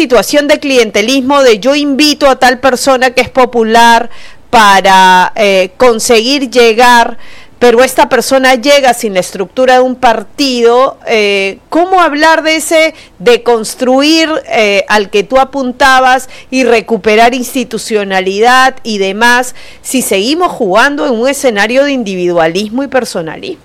situación de clientelismo, de yo invito a tal persona que es popular para conseguir llegar, pero esta persona llega sin la estructura de un partido. ¿Cómo hablar de construir al que tú apuntabas y recuperar institucionalidad y demás, si seguimos jugando en un escenario de individualismo y personalismo?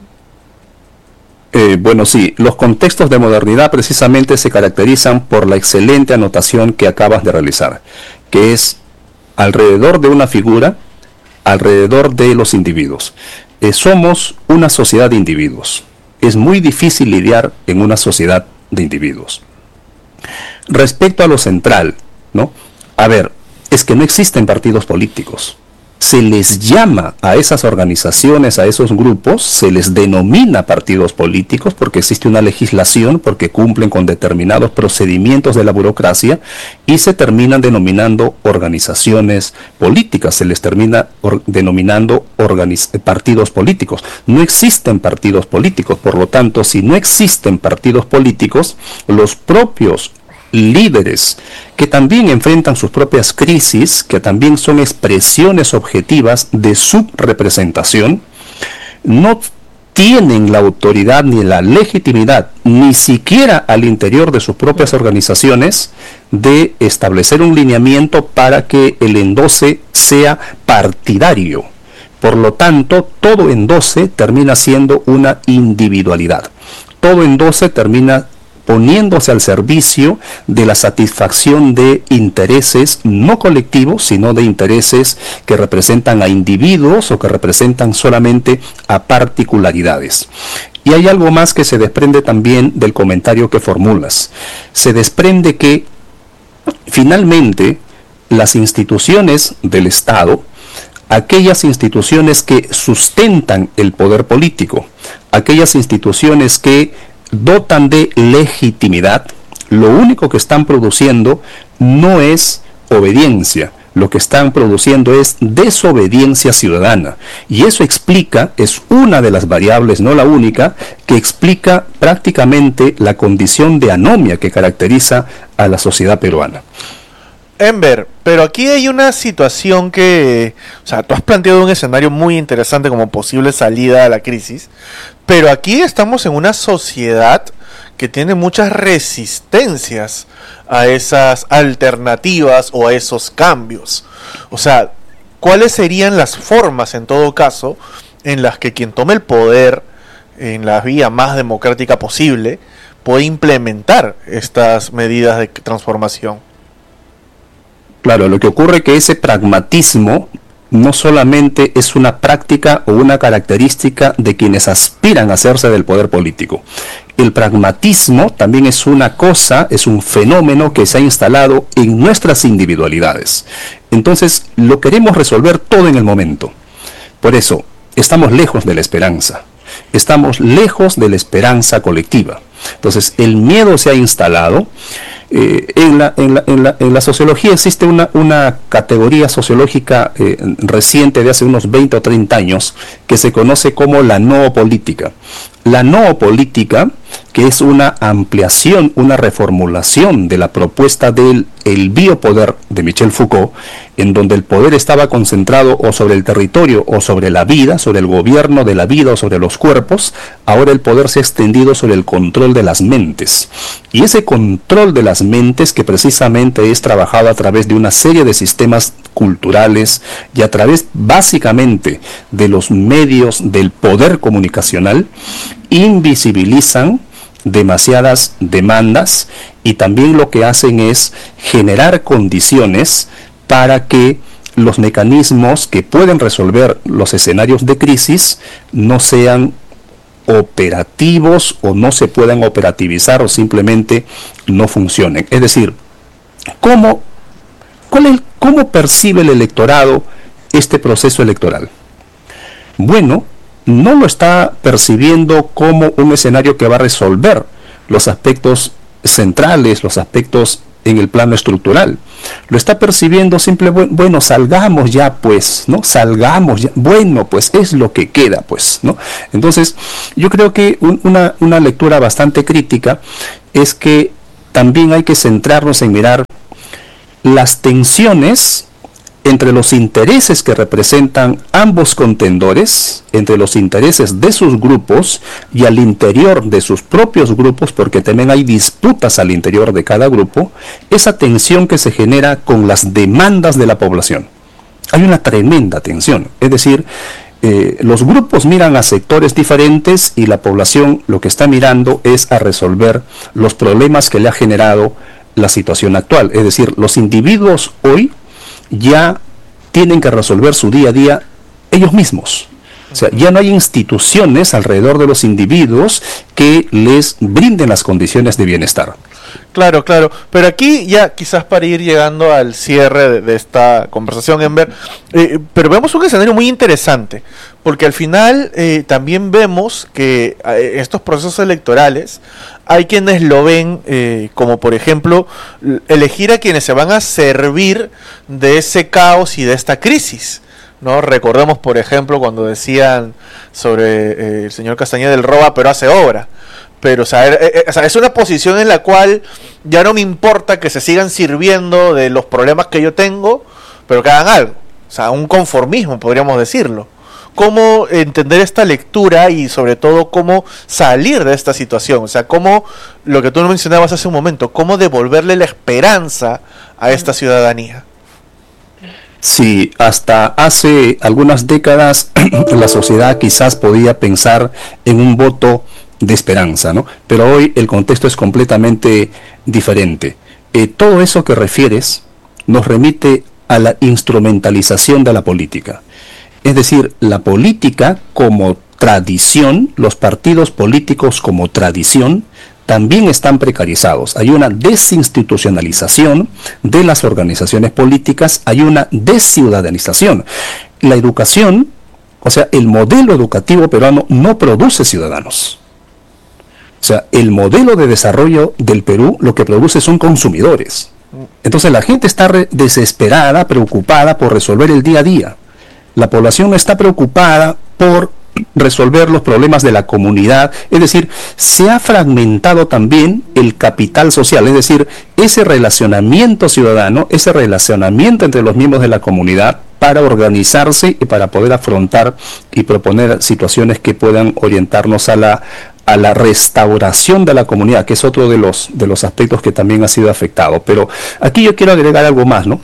Bueno, sí, los contextos de modernidad precisamente se caracterizan por la excelente anotación que acabas de realizar, que es alrededor de una figura, alrededor de los individuos. Somos una sociedad de individuos. Es muy difícil lidiar en una sociedad de individuos. Respecto a lo central, ¿no? A ver, es que no existen partidos políticos. Se les llama a esas organizaciones, a esos grupos, se les denomina partidos políticos porque existe una legislación, porque cumplen con determinados procedimientos de la burocracia y se terminan denominando organizaciones políticas, se les termina denominando partidos políticos. No existen partidos políticos, por lo tanto, si no existen partidos políticos, los propios líderes que también enfrentan sus propias crisis, que también son expresiones objetivas de subrepresentación, no tienen la autoridad ni la legitimidad, ni siquiera al interior de sus propias organizaciones, de establecer un lineamiento para que el endose sea partidario. Por lo tanto, todo endose termina siendo una individualidad. Todo endose termina poniéndose al servicio de la satisfacción de intereses no colectivos, sino de intereses que representan a individuos o que representan solamente a particularidades. Y hay algo más que se desprende también del comentario que formulas. Se desprende que finalmente las instituciones del Estado, aquellas instituciones que sustentan el poder político, aquellas instituciones que dotan de legitimidad, lo único que están produciendo no es obediencia, lo que están produciendo es desobediencia ciudadana. Y eso explica, es una de las variables, no la única, que explica prácticamente la condición de anomia que caracteriza a la sociedad peruana. Enver, pero aquí hay una situación que, o sea, tú has planteado un escenario muy interesante como posible salida a la crisis, pero aquí estamos en una sociedad que tiene muchas resistencias a esas alternativas o a esos cambios. O sea, ¿cuáles serían las formas, en todo caso, en las que quien tome el poder en la vía más democrática posible puede implementar estas medidas de transformación? Claro, lo que ocurre es que ese pragmatismo no solamente es una práctica o una característica de quienes aspiran a hacerse del poder político. El pragmatismo también es una cosa, es un fenómeno que se ha instalado en nuestras individualidades. Entonces, lo queremos resolver todo en el momento. Por eso, estamos lejos de la esperanza. Estamos lejos de la esperanza colectiva. Entonces, el miedo se ha instalado. En la sociología existe una categoría sociológica reciente de hace unos 20 o 30 años que se conoce como la noopolítica. La noopolítica, que es una ampliación, una reformulación de la propuesta del biopoder de Michel Foucault, en donde el poder estaba concentrado o sobre el territorio o sobre la vida, sobre el gobierno de la vida o sobre los cuerpos. Ahora el poder se ha extendido sobre el control de las mentes. Y ese control de las mentes, que precisamente es trabajado a través de una serie de sistemas culturales y a través básicamente de los medios del poder comunicacional, invisibilizan demasiadas demandas y también lo que hacen es generar condiciones para que los mecanismos que pueden resolver los escenarios de crisis no sean operativos o no se puedan operativizar o simplemente no funcionen. Es decir, ¿cómo percibe el electorado este proceso electoral? Bueno, no lo está percibiendo como un escenario que va a resolver los aspectos centrales, los aspectos en el plano estructural. Lo está percibiendo simplemente, bueno, salgamos ya pues, ¿no? Salgamos ya, bueno, pues es lo que queda pues, ¿no? Entonces, yo creo que una lectura bastante crítica es que también hay que centrarnos en mirar las tensiones entre los intereses que representan ambos contendores, entre los intereses de sus grupos y al interior de sus propios grupos, porque también hay disputas al interior de cada grupo, esa tensión que se genera con las demandas de la población. Hay una tremenda tensión, es decir, los grupos miran a sectores diferentes y la población lo que está mirando es a resolver los problemas que le ha generado la situación actual. Es decir, los individuos hoy ya tienen que resolver su día a día ellos mismos. O sea, ya no hay instituciones alrededor de los individuos que les brinden las condiciones de bienestar. Claro, claro. Pero aquí ya quizás para ir llegando al cierre de esta conversación, Enver, pero vemos un escenario muy interesante, porque al final también vemos que estos procesos electorales hay quienes lo ven como, por ejemplo, elegir a quienes se van a servir de ese caos y de esta crisis, ¿no? Recordemos, por ejemplo, cuando decían sobre el señor Castañeda, el roba pero hace obra. Pero, o sea, es una posición en la cual ya no me importa que se sigan sirviendo de los problemas que yo tengo, pero que hagan algo. O sea, un conformismo, podríamos decirlo. ¿Cómo entender esta lectura y, sobre todo, cómo salir de esta situación? O sea, cómo, lo que tú mencionabas hace un momento, cómo devolverle la esperanza a esta ciudadanía. Sí, hasta hace algunas décadas la sociedad quizás podía pensar en un voto de esperanza, ¿no? Pero hoy el contexto es completamente diferente. Todo eso que refieres nos remite a la instrumentalización de la política. Es decir, la política como tradición, los partidos políticos como tradición, también están precarizados. Hay una desinstitucionalización de las organizaciones políticas, hay una desciudadanización. La educación, o sea, el modelo educativo peruano no produce ciudadanos. O sea, el modelo de desarrollo del Perú lo que produce son consumidores. Entonces la gente está desesperada, preocupada por resolver el día a día. La población está preocupada por resolver los problemas de la comunidad, es decir, se ha fragmentado también el capital social, es decir, ese relacionamiento ciudadano, ese relacionamiento entre los miembros de la comunidad para organizarse y para poder afrontar y proponer situaciones que puedan orientarnos a la restauración de la comunidad, que es otro de los aspectos que también ha sido afectado. Pero aquí yo quiero agregar algo más, ¿no?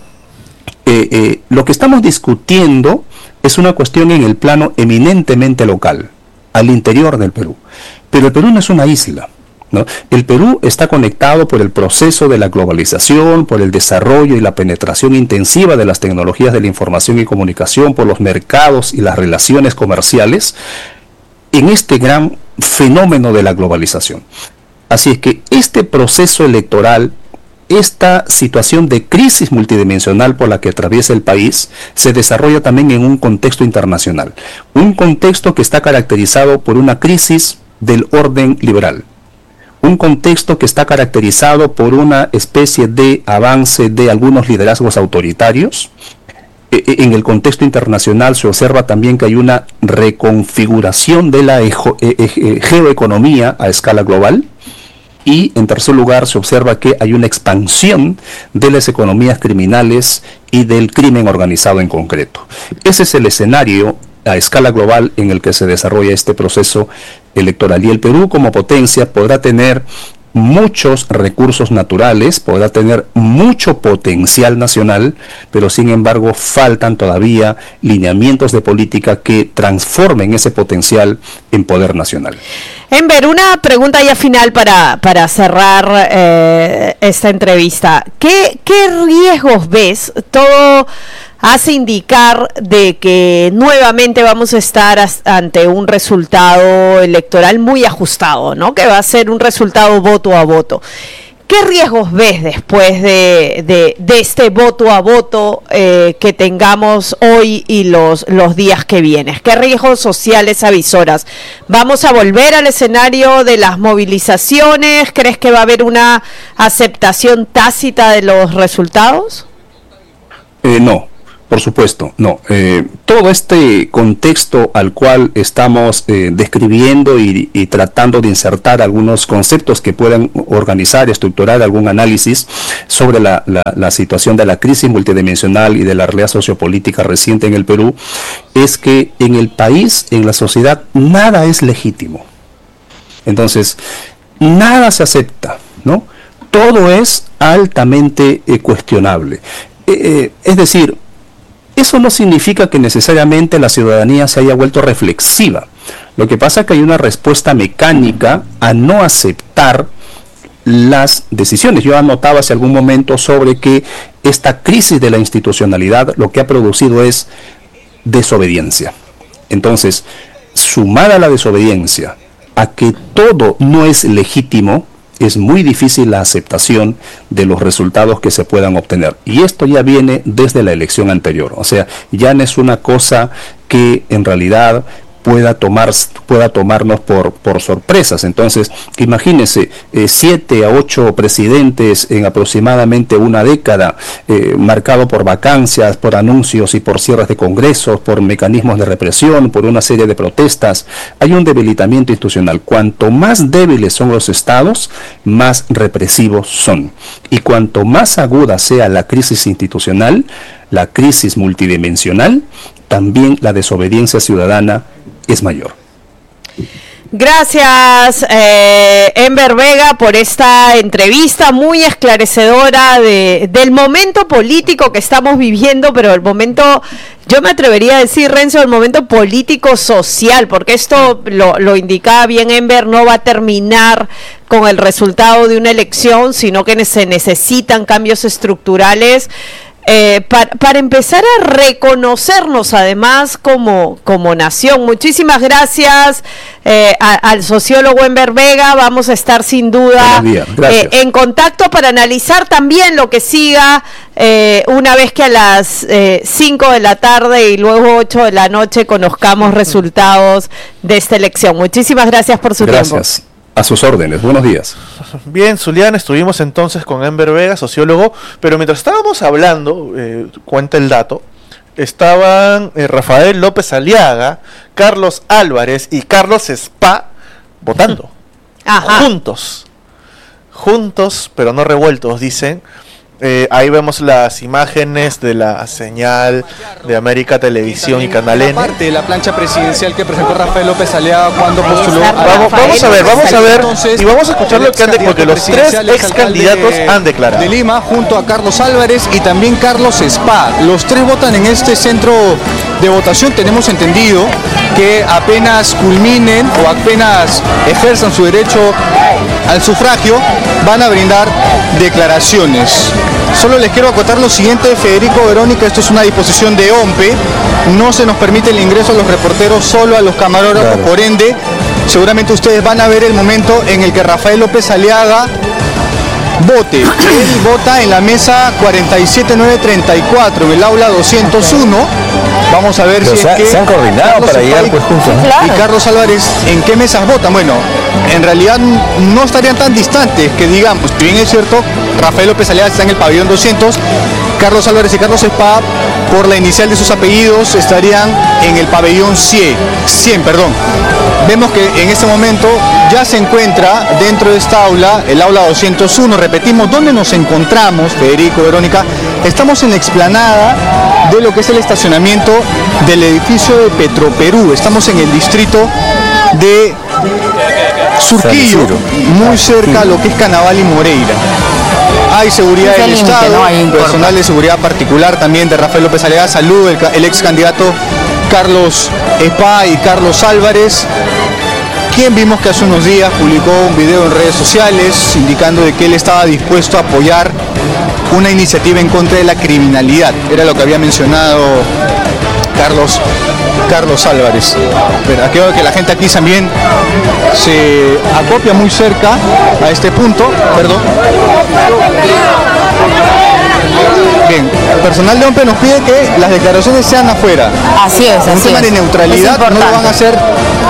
Lo que estamos discutiendo es una cuestión en el plano eminentemente local, al interior del Perú. Pero el Perú no es una isla, ¿no? El Perú está conectado por el proceso de la globalización, por el desarrollo y la penetración intensiva de las tecnologías de la información y comunicación, por los mercados y las relaciones comerciales, en este gran fenómeno de la globalización. Así es que este proceso electoral, esta situación de crisis multidimensional por la que atraviesa el país, se desarrolla también en un contexto internacional. Un contexto que está caracterizado por una crisis del orden liberal. Un contexto que está caracterizado por una especie de avance de algunos liderazgos autoritarios. En el contexto internacional se observa también que hay una reconfiguración de la geoeconomía a escala global. Y en tercer lugar se observa que hay una expansión de las economías criminales y del crimen organizado en concreto. Ese es el escenario a escala global en el que se desarrolla este proceso electoral. Y el Perú como potencia podrá tener muchos recursos naturales, podrá tener mucho potencial nacional, pero sin embargo faltan todavía lineamientos de política que transformen ese potencial en poder nacional. Enver, una pregunta ya final para cerrar esta entrevista. ¿Qué riesgos ves? Todo hace indicar de que nuevamente vamos a estar ante un resultado electoral muy ajustado, ¿no? Que va a ser un resultado voto a voto. ¿Qué riesgos ves después de este voto a voto que tengamos hoy y los días que vienen? ¿Qué riesgos sociales avisoras? ¿Vamos a volver al escenario de las movilizaciones? ¿Crees que va a haber una aceptación tácita de los resultados? No. Por supuesto, no. Todo este contexto al cual estamos describiendo y tratando de insertar algunos conceptos que puedan organizar, estructurar algún análisis sobre la situación de la crisis multidimensional y de la realidad sociopolítica reciente en el Perú, es que en el país, en la sociedad, nada es legítimo. Entonces, nada se acepta, ¿no? Todo es altamente cuestionable. Es decir, eso no significa que necesariamente la ciudadanía se haya vuelto reflexiva. Lo que pasa es que hay una respuesta mecánica a no aceptar las decisiones. Yo anotaba hace algún momento sobre que esta crisis de la institucionalidad lo que ha producido es desobediencia. Entonces, sumada a la desobediencia, a que todo no es legítimo, es muy difícil la aceptación de los resultados que se puedan obtener. Y esto ya viene desde la elección anterior. O sea, ya no es una cosa que en realidad pueda tomarnos por sorpresas. Entonces, imagínense, 7 a 8 presidentes en aproximadamente una década, marcado por vacancias, por anuncios y por cierres de congresos, por mecanismos de represión, por una serie de protestas. Hay un debilitamiento institucional. Cuanto más débiles son los estados, más represivos son. Y cuanto más aguda sea la crisis institucional, la crisis multidimensional, también la desobediencia ciudadana es mayor. Gracias, Enver Vega, por esta entrevista muy esclarecedora del momento político que estamos viviendo, pero el momento, yo me atrevería a decir, Renzo, el momento político-social, porque esto lo indicaba bien Enver, no va a terminar con el resultado de una elección, sino que se necesitan cambios estructurales. Para empezar a reconocernos además como nación. Muchísimas gracias al sociólogo Enver Vega. Vamos a estar sin duda en contacto para analizar también lo que siga una vez que a las 5 de la tarde y luego 8 de la noche conozcamos resultados de esta elección. Muchísimas gracias por su tiempo. A sus órdenes, buenos días. Bien, Zulián, estuvimos entonces con Enver Vega, sociólogo, pero mientras estábamos hablando, cuenta el dato, estaban Rafael López Aliaga, Carlos Álvarez y Carlos Spa votando. Ajá. Juntos, pero no revueltos, dicen. Ahí vemos las imágenes de la señal de América Televisión y Canal N. Parte de la plancha presidencial que presentó Rafael López Aliaga cuando postuló. Vamos a ver entonces, y vamos a escuchar lo que han declarado, porque los 3 ex candidatos han declarado. De Lima, junto a Carlos Álvarez y también Carlos Spa. Los 3 votan en este centro de votación. Tenemos entendido que apenas culminen o apenas ejerzan su derecho al sufragio, van a brindar declaraciones. Solo les quiero acotar lo siguiente, Federico, Verónica, esto es una disposición de OMPE, no se nos permite el ingreso a los reporteros, solo a los camarógrafos, por ende, seguramente ustedes van a ver el momento en el que Rafael López Aliaga vote. Él vota en la mesa 47934, en el aula 201. Vamos a ver pero si es que se han coordinado Carlos para llegar pues juntos. Sí, claro. Y Carlos Álvarez, ¿en qué mesas votan? Bueno, en realidad no estarían tan distantes que digamos, si bien es cierto, Rafael López Aliaga está en el pabellón 200, Carlos Álvarez y Carlos Spa, por la inicial de sus apellidos, estarían en el pabellón 100. Vemos que en este momento ya se encuentra dentro de esta aula, el aula 201. Repetimos, ¿dónde nos encontramos, Federico, Verónica? Estamos en la explanada de lo que es el estacionamiento del edificio de Petroperú. Estamos en el distrito de Surquillo, muy cerca a lo que es Canaval y Moreira. Hay seguridad del Estado, personal de seguridad particular también de Rafael López Aliaga. Saludo el ex candidato Carlos Spa y Carlos Álvarez, quien vimos que hace unos días publicó un video en redes sociales indicando de que él estaba dispuesto a apoyar una iniciativa en contra de la criminalidad. Era lo que había mencionado Carlos Álvarez. Pero creo que la gente aquí también se acopia muy cerca a este punto. Bien, el personal de OMPE nos pide que las declaraciones sean afuera. Así es, un tema de neutralidad, no lo van a hacer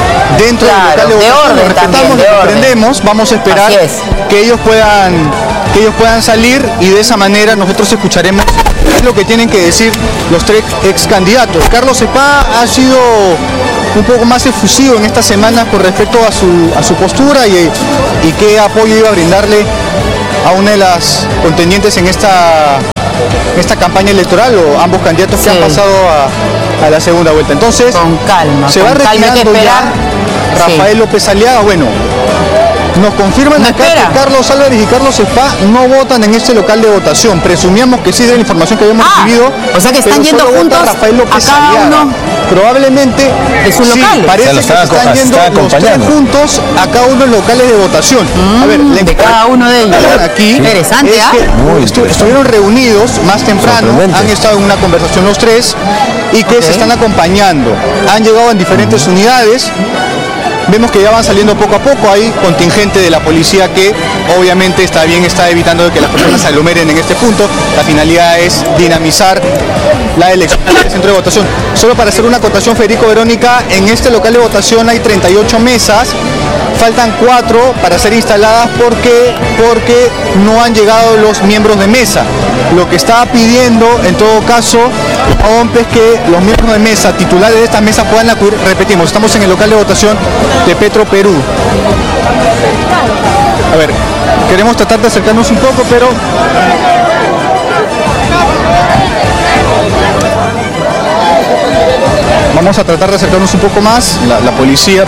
dentro del local de votación. Lo respetamos, lo comprendemos, vamos a esperar que ellos puedan que ellos puedan salir y de esa manera nosotros escucharemos qué es lo que tienen que decir los 3 ex candidatos. Carlos Cepá ha sido un poco más efusivo en estas semanas con respecto a su postura y qué apoyo iba a brindarle a una de las contendientes en esta campaña electoral, o ambos candidatos que han pasado a la segunda vuelta. Entonces, con calma, se va retirando ya Rafael López Aliaga. Bueno, nos confirman acá que Carlos Álvarez y Carlos Cepá no votan en este local de votación. Presumíamos que sí, de la información que habíamos recibido. O sea que están yendo juntos Rafael López a cada Aliaga. uno Probablemente de sus locales. Parece que están yendo los 3 juntos a cada uno de los locales de votación. A ver, de cada uno de ellos. Aquí interesante, estuvieron reunidos más temprano, han estado en una conversación los 3 y que se están acompañando. Han llegado en diferentes unidades. Vemos que ya van saliendo poco a poco, hay contingente de la policía que obviamente está evitando que las personas se aglomeren en este punto. La finalidad es dinamizar la elección del centro de votación. Solo para hacer una acotación, Federico, Verónica, en este local de votación hay 38 mesas, faltan 4 para ser instaladas porque no han llegado los miembros de mesa. Lo que estaba pidiendo, en todo caso, OMP es que los miembros de mesa, titulares de esta mesa, puedan acudir. Repetimos, estamos en el local de votación de Petro Perú. A ver, queremos tratar de acercarnos un poco, pero vamos a tratar de acercarnos un poco más. La policía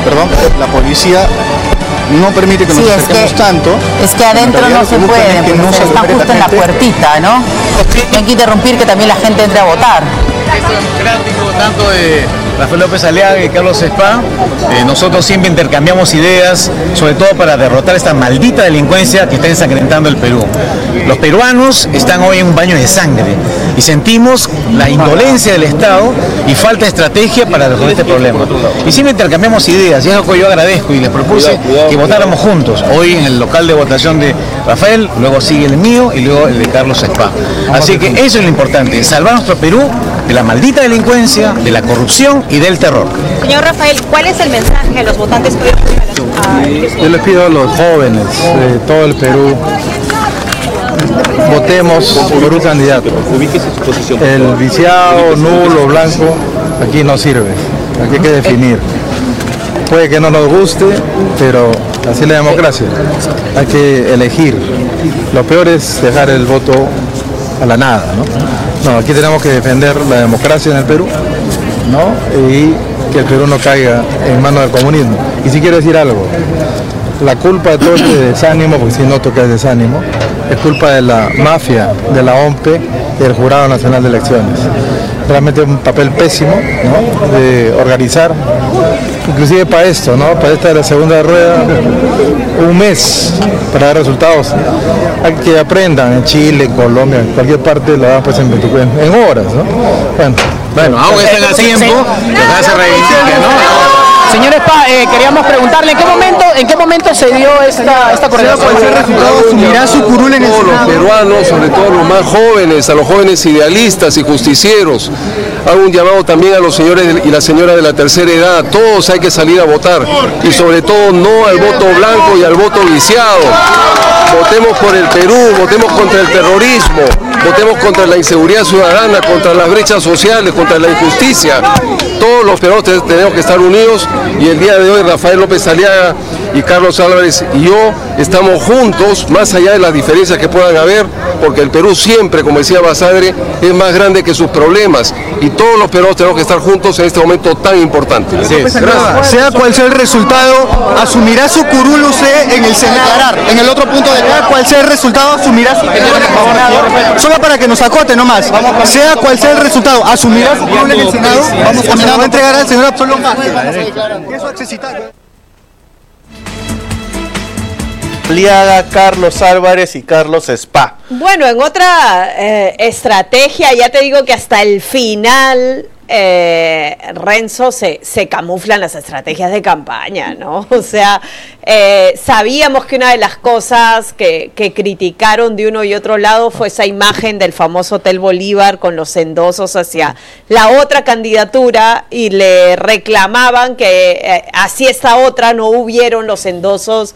no permite que nos acerquemos tanto. Es que adentro no se puede, porque está justo en la puertita, ¿no? Hay que interrumpir que también la gente entre a votar. Gesto democrático tanto de Rafael López Aliaga y Carlos Cepá. Nosotros siempre intercambiamos ideas, sobre todo para derrotar esta maldita delincuencia que está ensangrentando el Perú. Los peruanos están hoy en un baño de sangre y sentimos la indolencia del Estado y falta de estrategia para resolver este problema. Y siempre intercambiamos ideas y es lo que yo agradezco y les propuse que votáramos juntos. Hoy en el local de votación de Rafael, luego sigue el mío y luego el de Carlos Cepá. Así que eso es lo importante, salvar nuestro Perú de la maldita delincuencia, de la corrupción y del terror. Señor Rafael, ¿cuál es el mensaje a los votantes que hoy Yo les pido a los jóvenes de todo el Perú, votemos por un candidato. El viciado, nulo, blanco, aquí no sirve, aquí hay que definir. Puede que no nos guste, pero así es la democracia, hay que elegir. Lo peor es dejar el voto a la nada, ¿no? No, aquí tenemos que defender la democracia en el Perú, ¿no? Y que el Perú no caiga en manos del comunismo. Y si quiero decir algo, la culpa de todo este desánimo, porque si noto que es desánimo, es culpa de la mafia, de la OMP y del Jurado Nacional de Elecciones. Realmente un papel pésimo, ¿no? De organizar, inclusive para esto, ¿no? Para esta de la segunda rueda, un mes para dar resultados. Hay que aprendan en Chile, en Colombia, en cualquier parte lo dan pues en horas, ¿no? Bueno, aún están a tiempo, que se reivindique, ¿no? Señor Cepá, queríamos preguntarle ¿en qué momento se dio esta correlación? ¿Asumirá su curul en el Senado? Los peruanos, sobre todo los más jóvenes, a los jóvenes idealistas y justicieros, hago un llamado también a los señores y la señora de la tercera edad, todos hay que salir a votar y sobre todo no al voto blanco y al voto viciado. Votemos por el Perú, votemos contra el terrorismo, votemos contra la inseguridad ciudadana, contra las brechas sociales, contra la injusticia. Todos los peruanos tenemos que estar unidos y el día de hoy Rafael López Aliaga y Carlos Álvarez y yo estamos juntos, más allá de las diferencias que puedan haber, porque el Perú siempre, como decía Basadre, es más grande que sus problemas y todos los peruanos tenemos que estar juntos en este momento tan importante. Sea cual sea el resultado, asumirá su curul usted en el Senado. En el otro punto de cada cual sea el resultado, asumirá su curul. Solo para que nos acote nomás. Sea cual sea el resultado, asumirá su curul en el Senado. Vamos a entregar al señor Absolón Aliaga, Carlos Álvarez y Carlos Cepá. Bueno, en otra estrategia, ya te digo que hasta el final, Renzo, se camuflan las estrategias de campaña, ¿no? O sea, sabíamos que una de las cosas que criticaron de uno y otro lado fue esa imagen del famoso Hotel Bolívar con los endosos hacia la otra candidatura y le reclamaban que así esta otra no hubieron los endosos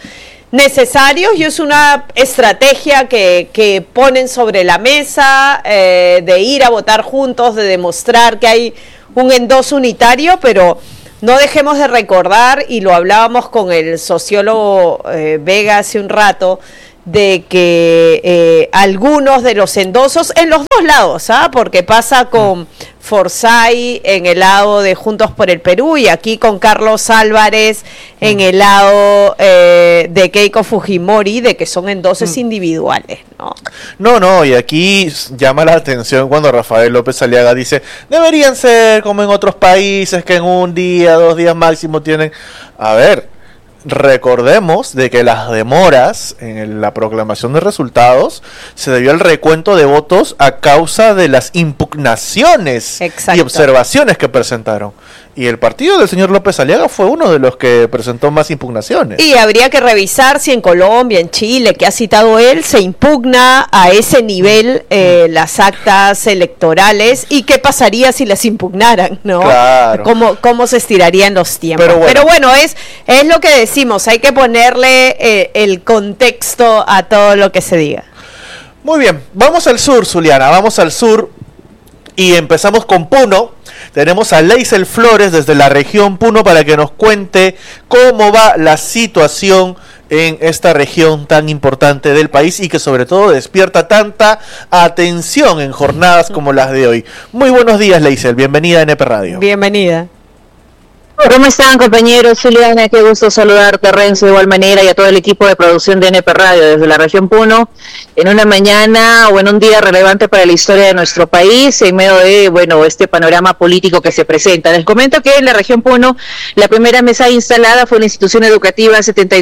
necesarios y es una estrategia que ponen sobre la mesa de ir a votar juntos, de demostrar que hay un endoso unitario, pero no dejemos de recordar, y lo hablábamos con el sociólogo Vega hace un rato, de que algunos de los endosos en los dos lados, porque pasa con Forsyth en el lado de Juntos por el Perú y aquí con Carlos Álvarez en el lado de Keiko Fujimori, de que son endoses individuales, ¿no? No, y aquí llama la atención cuando Rafael López Aliaga dice, deberían ser como en otros países que en un día, 2 días máximo tienen... A ver, recordemos de que las demoras en la proclamación de resultados se debió al recuento de votos a causa de las impugnaciones y observaciones que presentaron. Y el partido del señor López Aliaga fue uno de los que presentó más impugnaciones. Y habría que revisar si en Colombia, en Chile, que ha citado él, se impugna a ese nivel las actas electorales y qué pasaría si las impugnaran, ¿no? Claro. ¿Cómo se estirarían los tiempos? Pero bueno, es lo que decimos, hay que ponerle el contexto a todo lo que se diga. Muy bien, vamos al sur, Zuliana, vamos al sur y empezamos con Puno. Tenemos a Leisel Flores desde la región Puno para que nos cuente cómo va la situación en esta región tan importante del país y que sobre todo despierta tanta atención en jornadas como las de hoy. Muy buenos días, Leisel, bienvenida a NP Radio. Bienvenida. ¿Cómo están, compañeros? Zuliana, qué gusto saludarte, Renzo, de igual manera, y a todo el equipo de producción de NP Radio desde la región Puno, en una mañana o en un día relevante para la historia de nuestro país, en medio de, este panorama político que se presenta. Les comento que en la región Puno, la primera mesa instalada fue en la institución educativa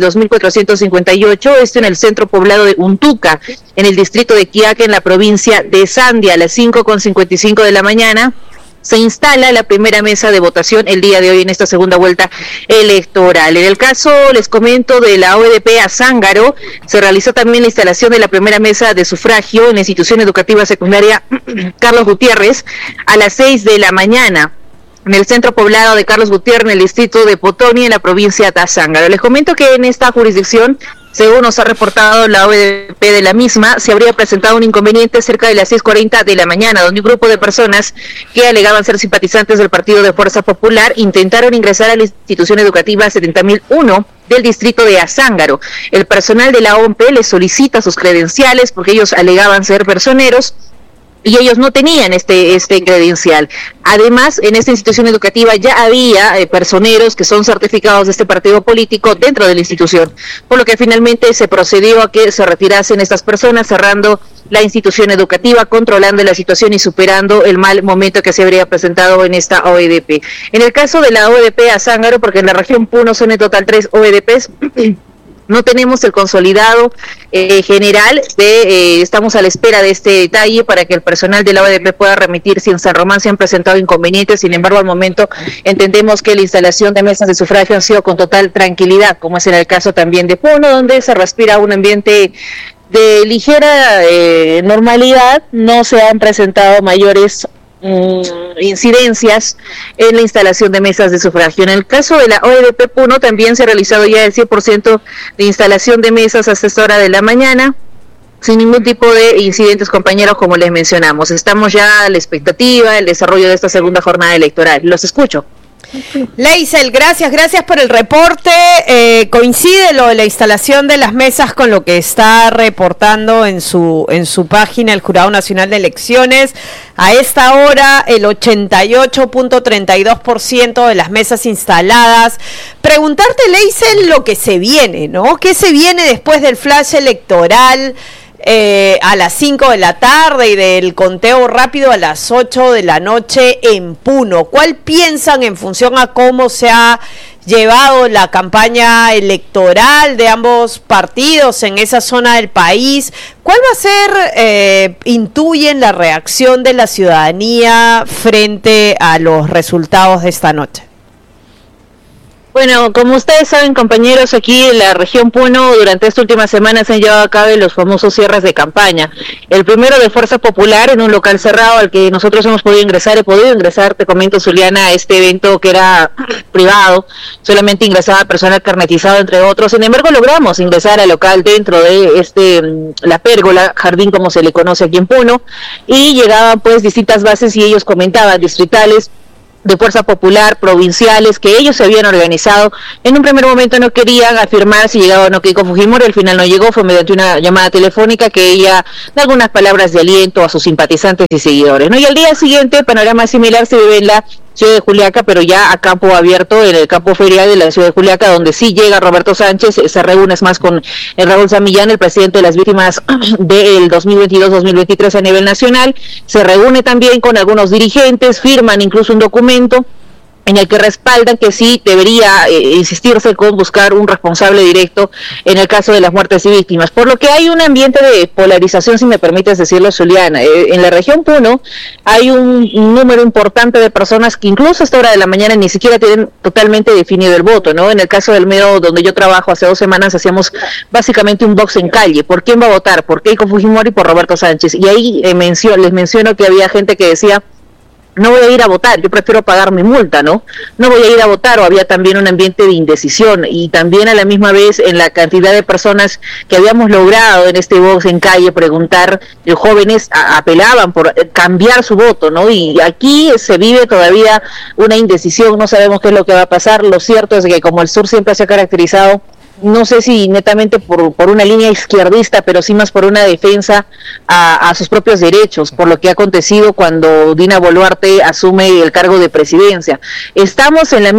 72.458, en el centro poblado de Untuca, en el distrito de Quiaque, en la provincia de Sandia, a las 5:55 de la mañana. Se instala la primera mesa de votación el día de hoy en esta segunda vuelta electoral. En el caso, les comento, de la OEDP Azángaro, se realizó también la instalación de la primera mesa de sufragio en la institución educativa secundaria Carlos Gutiérrez a las 6 de la mañana. En el centro poblado de Carlos Gutiérrez, en el distrito de Potoni, en la provincia de Azángaro. Les comento que en esta jurisdicción, según nos ha reportado la OEDP de la misma, se habría presentado un inconveniente cerca de las 6:40 de la mañana, donde un grupo de personas que alegaban ser simpatizantes del Partido de Fuerza Popular intentaron ingresar a la institución educativa 70.001 del distrito de Azángaro. El personal de la OMP les solicita sus credenciales porque ellos alegaban ser personeros y ellos no tenían este credencial. Además, en esta institución educativa ya había personeros que son certificados de este partido político dentro de la institución, por lo que finalmente se procedió a que se retirasen estas personas, cerrando la institución educativa, controlando la situación y superando el mal momento que se habría presentado en esta OEDP. En el caso de la OEDP Azángaro, porque en la región Puno son en total 3 OEDPs, no tenemos el consolidado general estamos a la espera de este detalle para que el personal de la OEDP pueda remitir si en San Román se han presentado inconvenientes. Sin embargo, al momento entendemos que la instalación de mesas de sufragio ha sido con total tranquilidad, como es en el caso también de Puno, donde se respira un ambiente de ligera normalidad. No se han presentado mayores incidencias en la instalación de mesas de sufragio. En el caso de la OEDP Puno también se ha realizado ya el 100% de instalación de mesas hasta esta hora de la mañana, sin ningún tipo de incidentes, compañeros, como les mencionamos. Estamos ya a la expectativa del desarrollo de esta segunda jornada electoral. Los escucho. Leisel, gracias por el reporte. Coincide lo de la instalación de las mesas con lo que está reportando en su página el Jurado Nacional de Elecciones. A esta hora el 88.32% de las mesas instaladas. Preguntarte, Leisel, lo que se viene, ¿no? ¿Qué se viene después del flash electoral? A las 5 de la tarde y del conteo rápido a las 8 de la noche en Puno. ¿Cuál piensan en función a cómo se ha llevado la campaña electoral de ambos partidos en esa zona del país? ¿Cuál va a ser, intuyen, la reacción de la ciudadanía frente a los resultados de esta noche? Bueno, como ustedes saben, compañeros, aquí en la región Puno, durante esta última semana se han llevado a cabo los famosos cierres de campaña. El primero de Fuerza Popular en un local cerrado al que nosotros hemos podido ingresar, te comento, Zuliana, a este evento que era privado, solamente ingresaba personal carnetizado, entre otros. Sin embargo, logramos ingresar al local dentro de la pérgola, jardín como se le conoce aquí en Puno, y llegaban pues distintas bases y ellos comentaban, distritales, de Fuerza Popular, provinciales, que ellos se habían organizado. En un primer momento no querían afirmar si llegaba o no Keiko Fujimori, al final no llegó, fue mediante una llamada telefónica que ella da algunas palabras de aliento a sus simpatizantes y seguidores, ¿no? Y al día siguiente, panorama similar se vive en la ciudad de Juliaca, pero ya a campo abierto, en el campo ferial de la ciudad de Juliaca, donde sí llega Roberto Sánchez, se reúne más con el Raúl Samillán, el presidente de las víctimas del 2022-2023 a nivel nacional, se reúne también con algunos dirigentes, firman incluso un documento en el que respaldan que sí debería insistirse con buscar un responsable directo en el caso de las muertes y víctimas, por lo que hay un ambiente de polarización, si me permites decirlo, Zuliana. En la región Puno hay un número importante de personas que incluso a esta hora de la mañana ni siquiera tienen totalmente definido el voto, ¿no? En el caso del medio donde yo trabajo, hace 2 semanas hacíamos básicamente un box en calle. ¿Por quién va a votar? ¿Por Keiko Fujimori y por Roberto Sánchez? Y ahí les menciono que había gente que decía: no voy a ir a votar, yo prefiero pagar mi multa, ¿no? No voy a ir a votar, o había también un ambiente de indecisión, y también a la misma vez en la cantidad de personas que habíamos logrado en este box en calle preguntar, jóvenes apelaban por cambiar su voto, ¿no? Y aquí se vive todavía una indecisión, no sabemos qué es lo que va a pasar. Lo cierto es que como el sur siempre se ha caracterizado, no sé si netamente por una línea izquierdista, pero sí más por una defensa a sus propios derechos, por lo que ha acontecido cuando Dina Boluarte asume el cargo de presidencia. Estamos en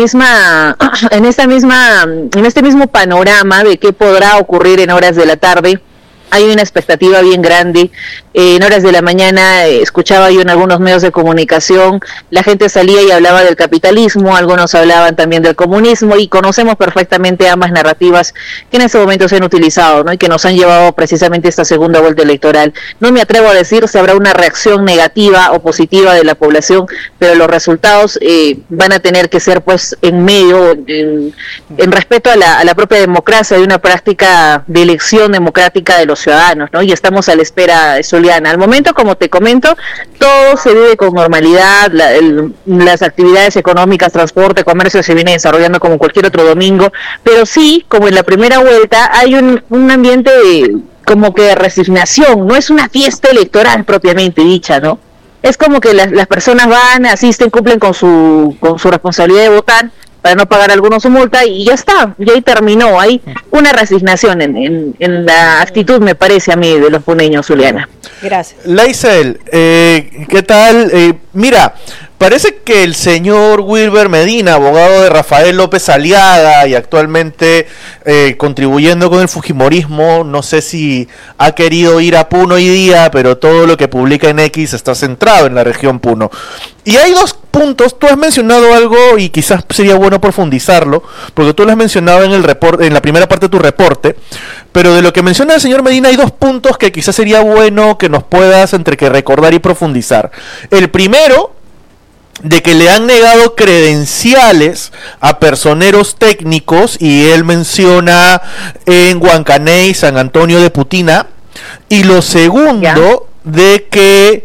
este mismo panorama de qué podrá ocurrir en horas de la tarde. Hay una expectativa bien grande. En horas de la mañana escuchaba yo en algunos medios de comunicación, la gente salía y hablaba del capitalismo, algunos hablaban también del comunismo, y conocemos perfectamente ambas narrativas que en este momento se han utilizado, ¿no? Y que nos han llevado precisamente a esta segunda vuelta electoral. No me atrevo a decir si habrá una reacción negativa o positiva de la población, pero los resultados van a tener que ser pues en medio, en respeto a la propia democracia, de una práctica de elección democrática de los ciudadanos, ¿no? Y estamos a la espera, Zuliana. Al momento, como te comento, todo se vive con normalidad, las actividades económicas, transporte, comercio se vienen desarrollando como cualquier otro domingo, pero sí, como en la primera vuelta, hay un ambiente como que de resignación. No es una fiesta electoral propiamente dicha, ¿no? Es como que las personas van, asisten, cumplen con su responsabilidad de votar, para no pagar algunos su multa, y ya está, y ahí terminó. Hay una resignación en la actitud, me parece a mí, de los puneños, Zuliana. Gracias. Laisel, ¿qué tal? Mira, parece que el señor Wilber Medina, abogado de Rafael López Aliaga y actualmente contribuyendo con el fujimorismo, no sé si ha querido ir a Puno hoy día, pero todo lo que publica en X está centrado en la región Puno. Y hay 2 puntos. Tú has mencionado algo y quizás sería bueno profundizarlo, porque tú lo has mencionado en el reporte, en la primera parte de tu reporte, pero de lo que menciona el señor Medina hay 2 puntos que quizás sería bueno que nos puedas entre que recordar y profundizar. El primero, de que le han negado credenciales a personeros técnicos, y él menciona en Huancaney, San Antonio de Putina. Y lo segundo, de que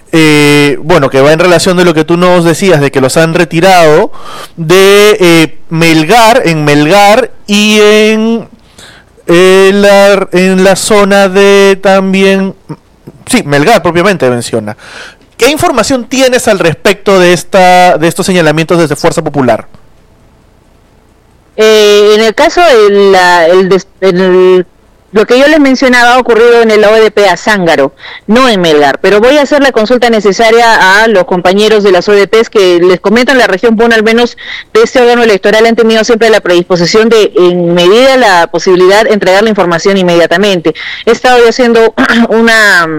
que va en relación de lo que tú nos decías, de que los han retirado de Melgar y en la zona de también, sí, Melgar propiamente menciona. ¿Qué información tienes al respecto de estos señalamientos desde Fuerza Popular? En el caso de lo que yo les mencionaba ha ocurrido en el OEDP Azángaro, no en Melgar, pero voy a hacer la consulta necesaria a los compañeros de las OEDPs que les comentan. La región Puno, al menos de este órgano electoral, han tenido siempre la predisposición de, en medida la posibilidad, entregar la información inmediatamente. He estado haciendo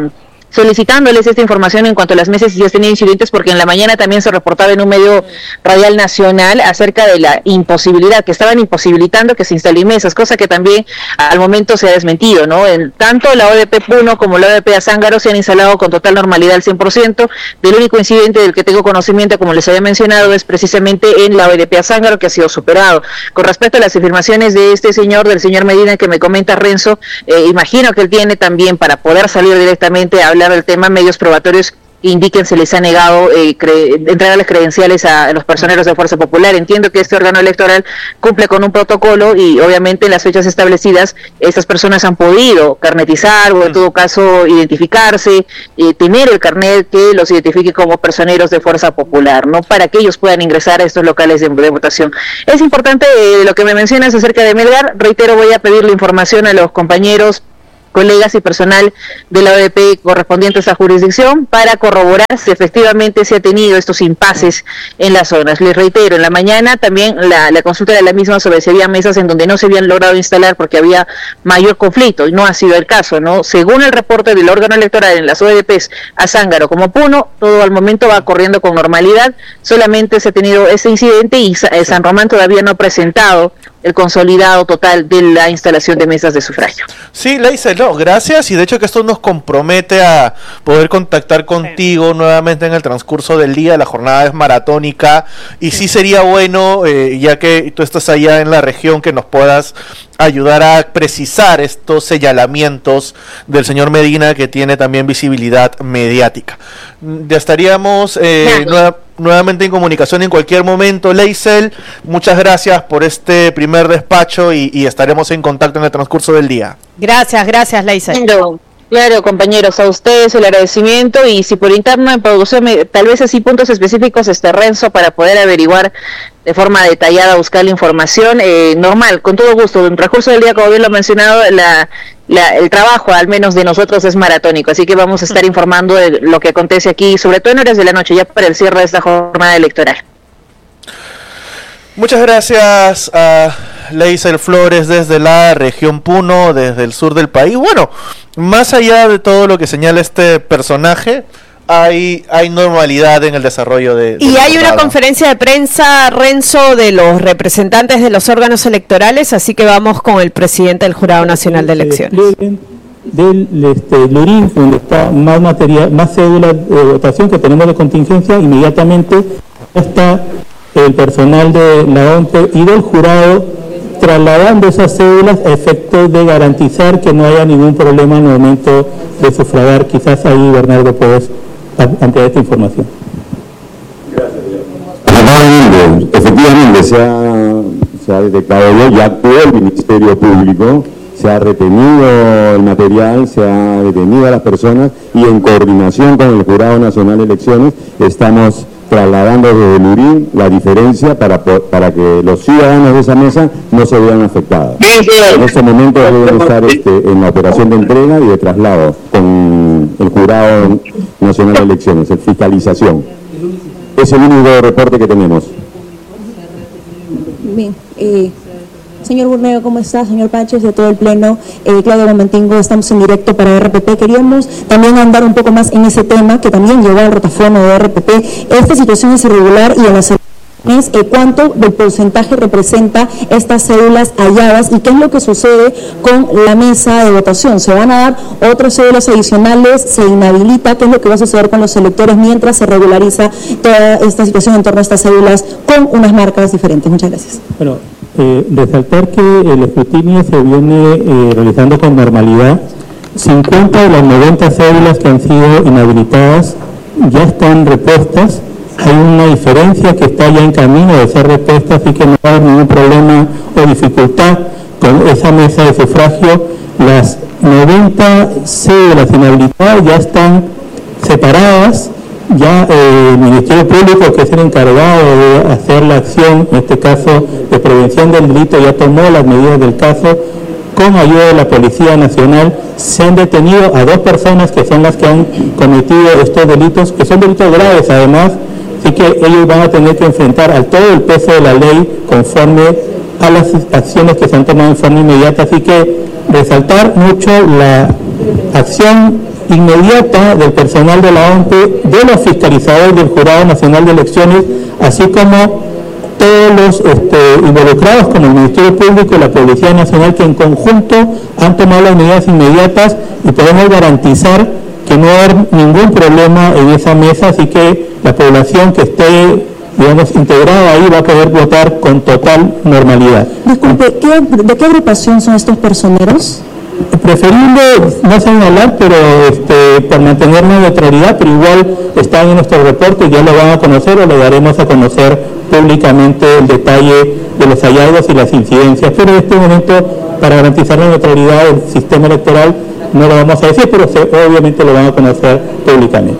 solicitándoles esta información en cuanto a las mesas si ya tenían incidentes, porque en la mañana también se reportaba en un medio radial nacional acerca de la imposibilidad, que estaban imposibilitando que se instalen mesas, cosa que también al momento se ha desmentido, ¿no? Tanto la ODP Puno como la ODP Azángaro se han instalado con total normalidad al 100%. Del único incidente del que tengo conocimiento, como les había mencionado, es precisamente en la ODP Azángaro, que ha sido superado. Con respecto a las afirmaciones de este señor, del señor Medina, que me comenta Renzo, imagino que él tiene también, para poder salir directamente a hablar del tema, medios probatorios que indiquen se les ha negado entregar las credenciales a los personeros de Fuerza Popular. Entiendo que este órgano electoral cumple con un protocolo y obviamente en las fechas establecidas estas personas han podido carnetizar o en todo caso identificarse, tener el carnet que los identifique como personeros de Fuerza Popular, ¿no? Para que ellos puedan ingresar a estos locales de votación. Es importante lo que me mencionas acerca de Melgar. Reitero, voy a pedir la información a los compañeros, colegas y personal de la ODP correspondiente a esa jurisdicción para corroborar si efectivamente se ha tenido estos impases en las zonas. Les reitero, en la mañana también la consulta de la misma sobre si había mesas en donde no se habían logrado instalar porque había mayor conflicto, y no ha sido el caso, ¿no? Según el reporte del órgano electoral en las ODPs Azángaro como Puno, todo al momento va corriendo con normalidad, solamente se ha tenido ese incidente y San Román todavía no ha presentado el consolidado total de la instalación de mesas de sufragio. Sí, Leisel, no, gracias, y de hecho que esto nos compromete a poder contactar contigo nuevamente en el transcurso del día. La jornada es maratónica y sí sería bueno, ya que tú estás allá en la región, que nos puedas ayudar a precisar estos señalamientos del señor Medina, que tiene también visibilidad mediática. Ya estaríamos nuevamente en comunicación en cualquier momento, Leisel. Muchas gracias por este primer despacho y estaremos en contacto en el transcurso del día. Gracias, Leisel. Claro, compañeros, a ustedes el agradecimiento, y si por interno en producción tal vez así puntos específicos, Renzo, para poder averiguar de forma detallada, buscar la información, normal, con todo gusto. En el transcurso del día, como bien lo he mencionado, el trabajo, al menos de nosotros, es maratónico, así que vamos a estar informando de lo que acontece aquí, sobre todo en horas de la noche, ya para el cierre de esta jornada electoral. Muchas gracias a Leisel Flores desde la región Puno, desde el sur del país. Bueno, más allá de todo lo que señala este personaje, hay normalidad en el desarrollo de... Y hay una conferencia de prensa, Renzo, de los representantes de los órganos electorales, así que vamos con el presidente del Jurado Nacional de Elecciones. Del Lurín, donde está más material, más cédulas de votación que tenemos de contingencia, inmediatamente está el personal de la ONPE y del jurado trasladando esas cédulas a efectos de garantizar que no haya ningún problema en el momento de sufragar. Quizás ahí Bernardo puedes ampliar esta información. Gracias. Efectivamente se ha detectado, ya actuó el Ministerio Público, se ha retenido el material, se ha detenido a las personas, y en coordinación con el Jurado Nacional de Elecciones estamos trasladando desde Lurín la diferencia para que los ciudadanos de esa mesa no se vean afectados. En este momento deben estar en la operación de entrega y de traslado con el Jurado Nacional de Elecciones, en fiscalización. Es el único reporte que tenemos. Bien, señor Burneo, ¿cómo está? Señor Pánchez, de todo el Pleno, Claudio Momentingo, estamos en directo para RPP. Queríamos también andar un poco más en ese tema que también llegó al rotafono de RPP. Esta situación es irregular y en las elecciones, ¿cuánto del porcentaje representa estas cédulas halladas y qué es lo que sucede con la mesa de votación? ¿Se van a dar otras cédulas adicionales? ¿Se inhabilita? ¿Qué es lo que va a suceder con los electores mientras se regulariza toda esta situación en torno a estas cédulas con unas marcas diferentes? Muchas gracias. Bueno, resaltar que el escrutinio se viene realizando con normalidad. 50 de las 90 cédulas que han sido inhabilitadas ya están repuestas. Hay una diferencia que está ya en camino de ser repuesta, así que no va a haber ningún problema o dificultad con esa mesa de sufragio. Las 90 cédulas inhabilitadas ya están separadas. Ya el Ministerio Público, que es el encargado de hacer la acción, en este caso de prevención del delito, ya tomó las medidas del caso. Con ayuda de la Policía Nacional se han detenido a 2 personas que son las que han cometido estos delitos, que son delitos graves además, así que ellos van a tener que enfrentar al todo el peso de la ley conforme a las acciones que se han tomado en forma inmediata. Así que resaltar mucho la acción inmediata del personal de la OMPE, de los fiscalizadores del Jurado Nacional de Elecciones, así como todos los involucrados como el Ministerio Público y la Policía Nacional, que en conjunto han tomado las medidas inmediatas y podemos garantizar que no va a haber ningún problema en esa mesa, así que la población que esté, digamos, integrada ahí va a poder votar con total normalidad. Disculpe, ¿de qué agrupación son estos personeros? Preferible no señalar, pero por mantener la neutralidad, pero igual están en nuestro reporte, ya lo van a conocer o le daremos a conocer públicamente el detalle de los hallazgos y las incidencias, pero en este momento, para garantizar la neutralidad del sistema electoral, no lo vamos a decir, pero obviamente lo van a conocer públicamente.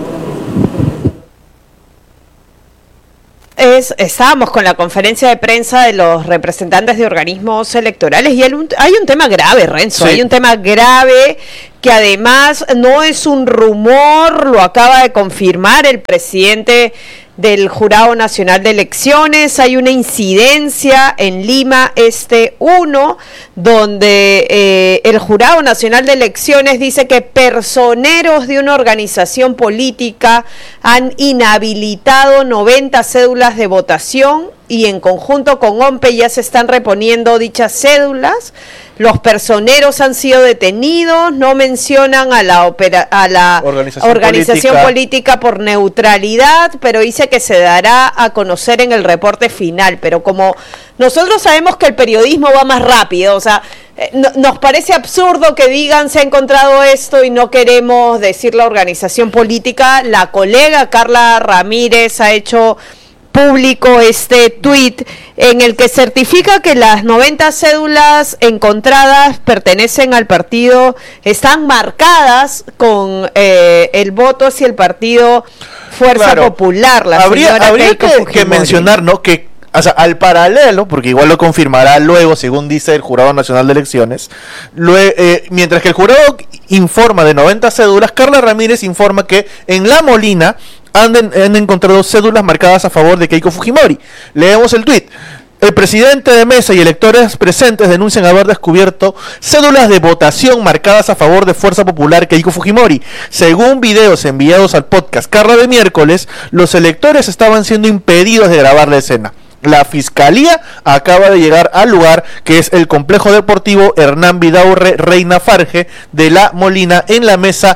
Estábamos con la conferencia de prensa de los representantes de organismos electorales y hay un tema grave, Renzo, sí. Hay un tema grave que además no es un rumor, lo acaba de confirmar el presidente del Jurado Nacional de Elecciones. Hay una incidencia en Lima Este 1, donde el Jurado Nacional de Elecciones dice que personeros de una organización política han inhabilitado 90 cédulas de votación y en conjunto con OMPE ya se están reponiendo dichas cédulas. Los personeros han sido detenidos, no mencionan a la organización política por neutralidad, pero dice que se dará a conocer en el reporte final. Pero como nosotros sabemos que el periodismo va más rápido, o sea, nos parece absurdo que digan se ha encontrado esto y no queremos decir la organización política. La colega Carla Ramírez ha hecho público este tuit en el que certifica que las 90 cédulas encontradas pertenecen al partido, están marcadas con el voto hacia el partido Fuerza Popular. Habría que mencionar, ¿no?, que o sea, al paralelo, porque igual lo confirmará luego, según dice el Jurado Nacional de Elecciones, mientras que el jurado informa de 90 cédulas, Carla Ramírez informa que en La Molina han encontrado cédulas marcadas a favor de Keiko Fujimori. Leemos el tuit. El presidente de mesa y electores presentes denuncian haber descubierto cédulas de votación marcadas a favor de Fuerza Popular Keiko Fujimori. Según videos enviados al podcast Carla de miércoles, los electores estaban siendo impedidos de grabar la escena. La fiscalía acaba de llegar al lugar, que es el complejo deportivo Hernán Vidaurre Reina Farge de La Molina, en la mesa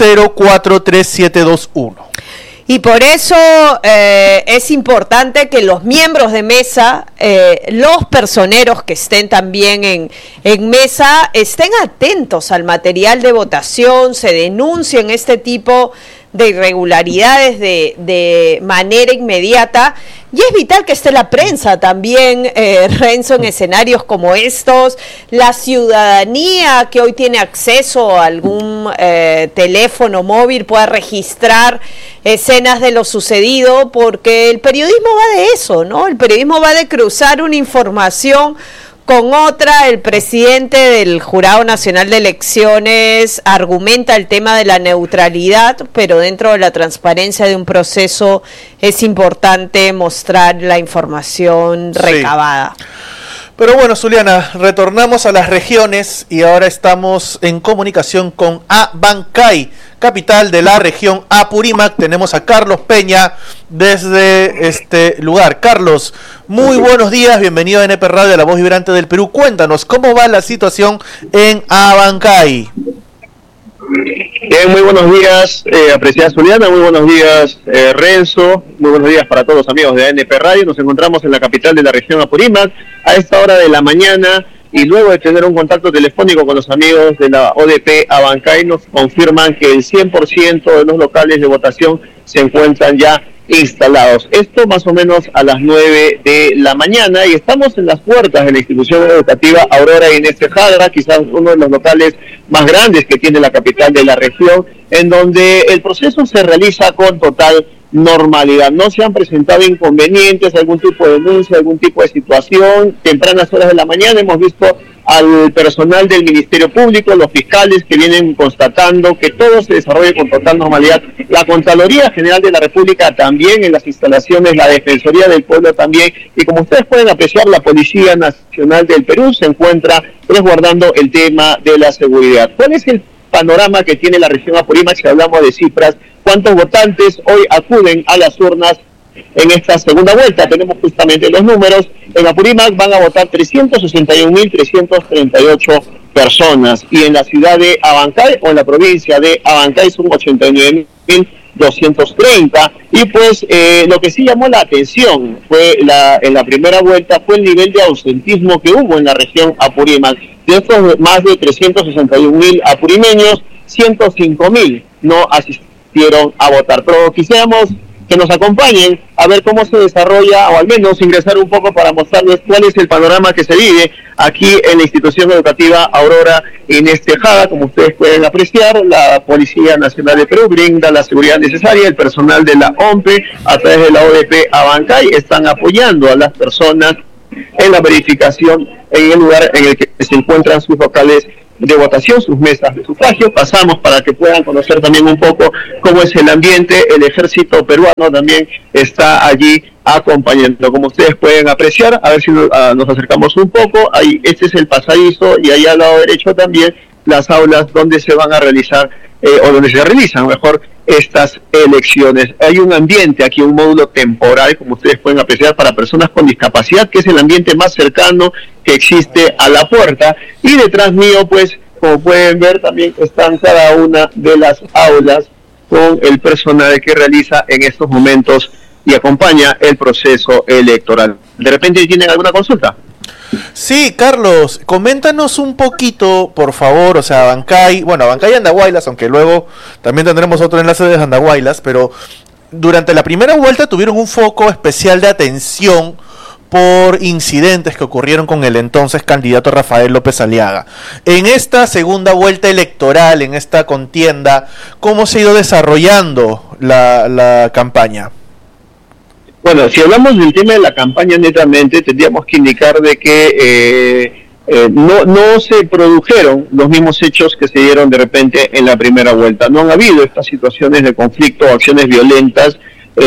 043721. Y por eso es importante que los miembros de mesa, los personeros que estén también en mesa, estén atentos al material de votación, se denuncien este tipo de irregularidades de manera inmediata. Y es vital que esté la prensa también, Renzo, en escenarios como estos, la ciudadanía que hoy tiene acceso a algún teléfono móvil pueda registrar escenas de lo sucedido, porque el periodismo va de eso, ¿no? El periodismo va de cruzar una información con otra. El presidente del Jurado Nacional de Elecciones argumenta el tema de la neutralidad, pero dentro de la transparencia de un proceso es importante mostrar la información recabada. Sí. Pero bueno, Zuliana, retornamos a las regiones y ahora estamos en comunicación con Abancay, capital de la región Apurímac. Tenemos a Carlos Peña desde este lugar. Carlos, muy buenos días, bienvenido a NP Radio, La Voz Vibrante del Perú. Cuéntanos, ¿cómo va la situación en Abancay? Bien, muy buenos días, apreciada Zuliana, muy buenos días, Renzo, muy buenos días para todos los amigos de ANP Radio. Nos encontramos en la capital de la región Apurímac a esta hora de la mañana y luego de tener un contacto telefónico con los amigos de la ODP Abancay, nos confirman que el 100% de los locales de votación se encuentran ya instalados. Esto más o menos a las 9 de la mañana y estamos en las puertas de la institución educativa Aurora Inés Tejada, quizás uno de los locales más grandes que tiene la capital de la región, en donde el proceso se realiza con total normalidad. No se han presentado inconvenientes, algún tipo de denuncia, algún tipo de situación. Tempranas horas de la mañana hemos visto al personal del Ministerio Público, los fiscales que vienen constatando que todo se desarrolle con total normalidad. La Contraloría General de la República también en las instalaciones, la Defensoría del Pueblo también, y como ustedes pueden apreciar, la Policía Nacional del Perú se encuentra resguardando el tema de la seguridad. ¿Cuál es el panorama que tiene la región Apurímac si hablamos de cifras. ¿Cuántos votantes hoy acuden a las urnas en esta segunda vuelta? Tenemos justamente los números. En Apurímac van a votar 361.338 personas, y en la ciudad de Abancay o en la provincia de Abancay son 89.230. Y pues lo que sí llamó la atención fue en la primera vuelta fue el nivel de ausentismo que hubo en la región Apurímac. De estos más de 361.000 apurimeños, 105.000 no asistieron a votar. Pero quisiéramos que nos acompañen a ver cómo se desarrolla, o al menos ingresar un poco para mostrarles cuál es el panorama que se vive aquí en la institución educativa Aurora Inés Tejada. Como ustedes pueden apreciar, la Policía Nacional de Perú brinda la seguridad necesaria. El personal de la OMPE, a través de la ODP Abancay, están apoyando a las personas en la verificación en el lugar en el que se encuentran sus locales de votación, sus mesas de sufragio. Pasamos para que puedan conocer también un poco cómo es el ambiente. El ejército peruano también está allí acompañando, como ustedes pueden apreciar. A ver si nos acercamos un poco. Ahí, este es el pasadizo, y ahí al lado derecho también las aulas donde se van a realizar, o donde se realizan mejor, estas elecciones. Hay un ambiente aquí, un módulo temporal, como ustedes pueden apreciar, para personas con discapacidad, que es el ambiente más cercano que existe a la puerta. Y detrás mío, pues, como pueden ver, también están cada una de las aulas con el personal que realiza en estos momentos y acompaña el proceso electoral. ¿De repente tienen alguna consulta? Sí, Carlos, coméntanos un poquito, por favor, o sea, Abancay y Andahuaylas, aunque luego también tendremos otro enlace de Andahuaylas, pero durante la primera vuelta tuvieron un foco especial de atención por incidentes que ocurrieron con el entonces candidato Rafael López Aliaga. En esta segunda vuelta electoral, en esta contienda, ¿cómo se ha ido desarrollando la campaña? Bueno, si hablamos del tema de la campaña netamente, tendríamos que indicar de que no se produjeron los mismos hechos que se dieron de repente en la primera vuelta. No han habido estas situaciones de conflicto o acciones violentas.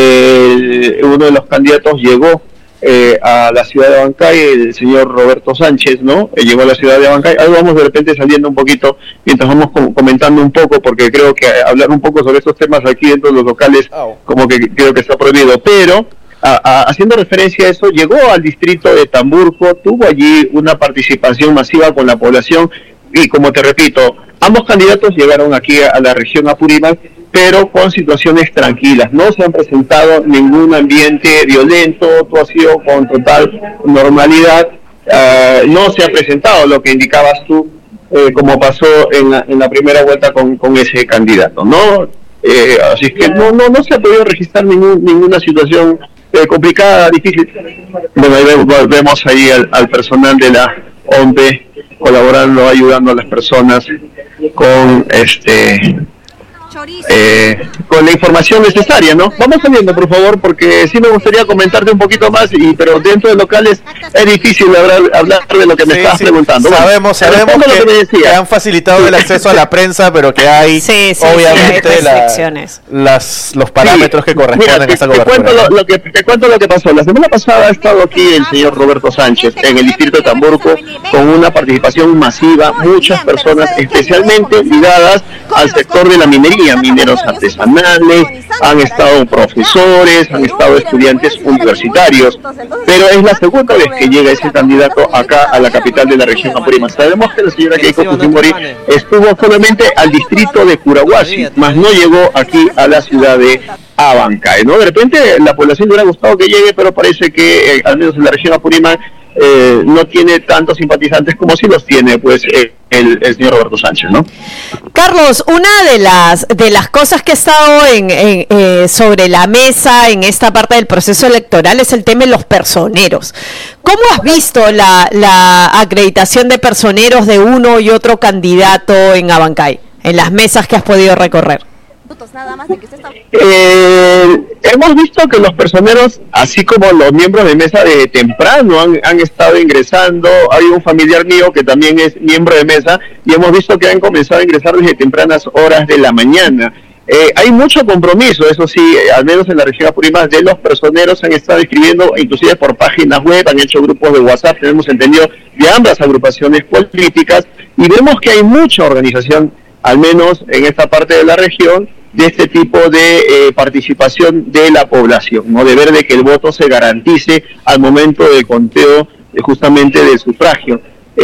Uno de los candidatos llegó a la ciudad de Abancay, el señor Roberto Sánchez, ¿no? Llegó a la ciudad de Abancay. Ahí vamos de repente saliendo un poquito, mientras vamos comentando un poco, porque creo que hablar un poco sobre estos temas aquí dentro de los locales, como que creo que está prohibido, pero haciendo referencia a eso, llegó al distrito de Tamburco, tuvo allí una participación masiva con la población, y como te repito, ambos candidatos llegaron aquí a la región Apurímac, pero con situaciones tranquilas. No se han presentado ningún ambiente violento, todo ha sido con total normalidad. No se ha presentado lo que indicabas tú, como pasó en la primera vuelta con ese candidato, ¿no? Así que no se ha podido registrar ninguna situación complicada, difícil. Bueno, ahí vemos ahí al personal de la OMPE colaborando, ayudando a las personas con con la información necesaria, ¿no? Vamos saliendo, por favor, porque sí me gustaría comentarte un poquito más, pero dentro de locales es difícil hablar de lo que me estabas preguntando. Sabemos que han facilitado el acceso a la prensa, pero que hay obviamente los parámetros que corresponden a esta cobertura. Te cuento lo que pasó. La semana pasada ha estado aquí el señor Roberto Sánchez en el distrito de Tamburco con una participación masiva, muchas personas especialmente ligadas al sector de la minería, mineros artesanales, han estado profesores, han estado estudiantes universitarios, pero es la segunda vez que llega ese candidato acá a la capital de la región Apurímac. Sabemos que la señora Keiko Fujimori estuvo solamente al distrito de Curahuasi, más no llegó aquí a la ciudad de Abancay, ¿no? De repente la población le hubiera gustado que llegue, pero parece que al menos en la región Apurímac no tiene tantos simpatizantes como sí los tiene pues el señor Roberto Sánchez, ¿no? Carlos, una de las cosas que ha estado sobre la mesa en esta parte del proceso electoral es el tema de los personeros. ¿Cómo has visto la acreditación de personeros de uno y otro candidato en Abancay, en las mesas que has podido recorrer? Hemos visto que los personeros, así como los miembros de mesa de temprano han estado ingresando. Hay un familiar mío que también es miembro de mesa y hemos visto que han comenzado a ingresar desde tempranas horas de la mañana. Hay mucho compromiso, eso sí, al menos en la región Apurímac, de los personeros han estado escribiendo, inclusive por páginas web, han hecho grupos de WhatsApp, tenemos entendido, de ambas agrupaciones políticas, y vemos que hay mucha organización al menos en esta parte de la región, de este tipo de participación de la población, ¿no? De ver de que el voto se garantice al momento del conteo justamente del sufragio.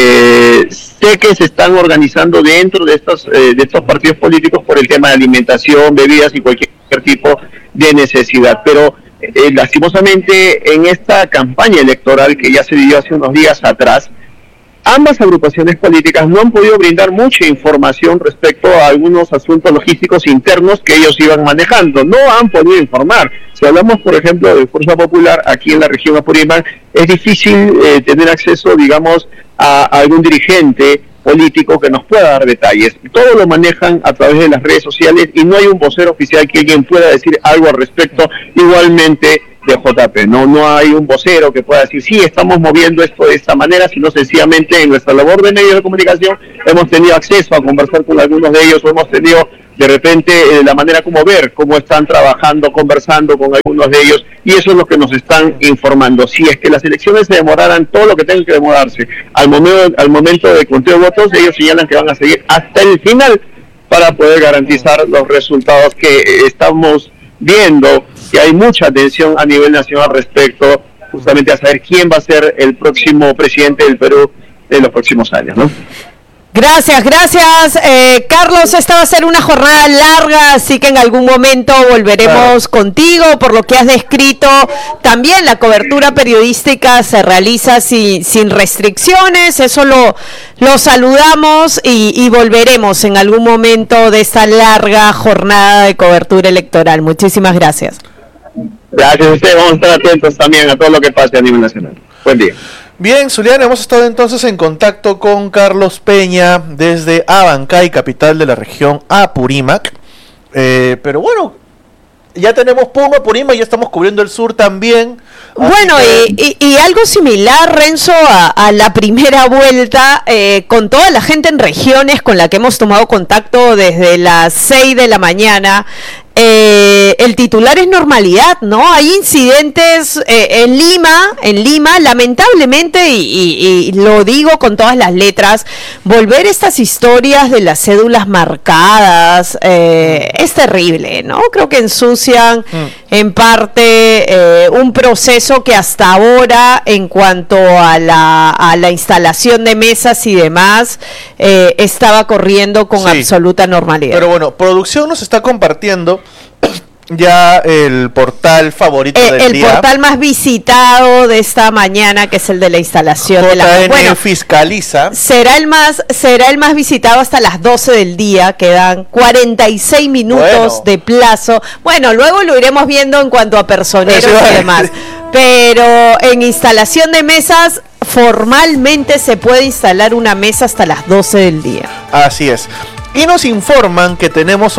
Sé que se están organizando dentro de estos partidos políticos por el tema de alimentación, bebidas y cualquier tipo de necesidad, pero lastimosamente en esta campaña electoral que ya se dio hace unos días atrás, ambas agrupaciones políticas no han podido brindar mucha información respecto a algunos asuntos logísticos internos que ellos iban manejando. No han podido informar. Si hablamos, por ejemplo, de Fuerza Popular, aquí en la región Apurímac, es difícil tener acceso, digamos, a algún dirigente político que nos pueda dar detalles. Todo lo manejan a través de las redes sociales y no hay un vocero oficial que alguien pueda decir algo al respecto. Igualmente de JP, no hay un vocero que pueda decir, sí, estamos moviendo esto de esta manera, sino sencillamente en nuestra labor de medios de comunicación hemos tenido acceso a conversar con algunos de ellos, o hemos tenido de repente la manera como ver cómo están trabajando, conversando con algunos de ellos, y eso es lo que nos están informando. Si es que las elecciones se demoraran todo lo que tengan que demorarse, al momento de conteo de votos, ellos señalan que van a seguir hasta el final para poder garantizar los resultados que estamos viendo, que hay mucha atención a nivel nacional respecto justamente a saber quién va a ser el próximo presidente del Perú en los próximos años, ¿no? Gracias, Carlos. Esta va a ser una jornada larga, así que en algún momento volveremos contigo. Por lo que has descrito, también la cobertura periodística se realiza sin restricciones. Eso lo saludamos y volveremos en algún momento de esta larga jornada de cobertura electoral. Muchísimas gracias. Gracias a ustedes. Vamos a estar atentos también a todo lo que pase a nivel nacional. Buen día. Bien, Zuliana, hemos estado entonces en contacto con Carlos Peña desde Abancay, capital de la región Apurímac. Pero bueno, ya tenemos Puno, Apurímac, ya estamos cubriendo el sur también. Bueno, y algo similar, Renzo, a la primera vuelta, con toda la gente en regiones con la que hemos tomado contacto desde las 6 de la mañana. El titular es normalidad, ¿no? Hay incidentes en Lima, lamentablemente, y lo digo con todas las letras, volver estas historias de las cédulas marcadas es terrible, ¿no? Creo que ensucian en parte un proceso que hasta ahora, en cuanto a la instalación de mesas y demás, estaba corriendo con absoluta normalidad. Pero bueno, producción nos está compartiendo ya el portal favorito del día. El portal más visitado de esta mañana, que es el de la instalación de la... Bueno, fiscaliza. Será el más visitado hasta las 12 del día, quedan 46 minutos de plazo. Bueno, luego lo iremos viendo en cuanto a personeros y demás. Pero en instalación de mesas, formalmente se puede instalar una mesa hasta las 12 del día. Así es. Y nos informan que tenemos